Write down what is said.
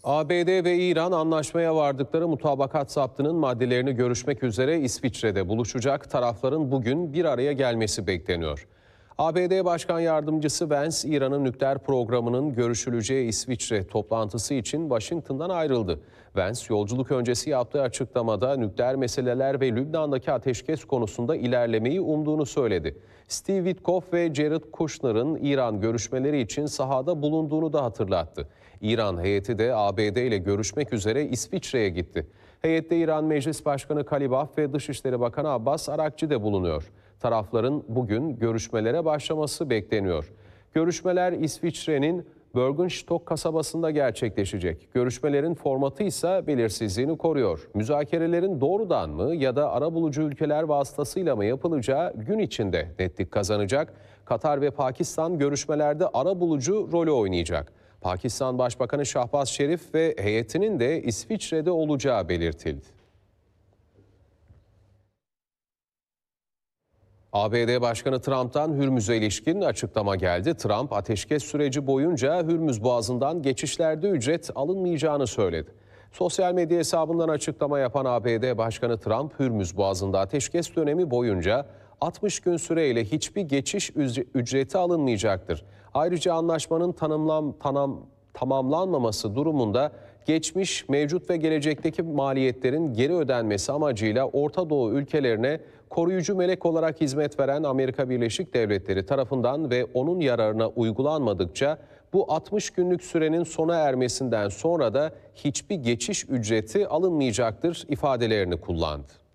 ABD ve İran anlaşmaya vardıkları mutabakat zaptının maddelerini görüşmek üzere İsviçre'de buluşacak. Tarafların bugün bir araya gelmesi bekleniyor. ABD Başkan Yardımcısı Vance, İran'ın nükleer programının görüşüleceği İsviçre toplantısı için Washington'dan ayrıldı. Vance, yolculuk öncesi yaptığı açıklamada nükleer meseleler ve Lübnan'daki ateşkes konusunda ilerlemeyi umduğunu söyledi. Steve Witkoff ve Jared Kushner'ın İran görüşmeleri için sahada bulunduğunu da hatırlattı. İran heyeti de ABD ile görüşmek üzere İsviçre'ye gitti. Heyette İran Meclis Başkanı Kalibaf ve Dışişleri Bakanı Abbas Arakçı da bulunuyor. Tarafların bugün görüşmelere başlaması bekleniyor. Görüşmeler İsviçre'nin Bergenstock kasabasında gerçekleşecek. Görüşmelerin formatı ise belirsizliğini koruyor. Müzakerelerin doğrudan mı ya da arabulucu ülkeler vasıtasıyla mı yapılacağı gün içinde netlik kazanacak. Katar ve Pakistan görüşmelerde arabulucu rolü oynayacak. Pakistan Başbakanı Şahbaz Şerif ve heyetinin de İsviçre'de olacağı belirtildi. ABD Başkanı Trump'tan Hürmüz'e ilişkin açıklama geldi. Trump, ateşkes süreci boyunca Hürmüz Boğazı'ndan geçişlerde ücret alınmayacağını söyledi. Sosyal medya hesabından açıklama yapan ABD Başkanı Trump, Hürmüz Boğazı'nda ateşkes dönemi boyunca 60 gün süreyle hiçbir geçiş ücreti alınmayacaktır. Ayrıca anlaşmanın tamamlanmaması durumunda geçmiş, mevcut ve gelecekteki maliyetlerin geri ödenmesi amacıyla Orta Doğu ülkelerine koruyucu melek olarak hizmet veren Amerika Birleşik Devletleri tarafından ve onun yararına uygulanmadıkça bu 60 günlük sürenin sona ermesinden sonra da hiçbir geçiş ücreti alınmayacaktır ifadelerini kullandı.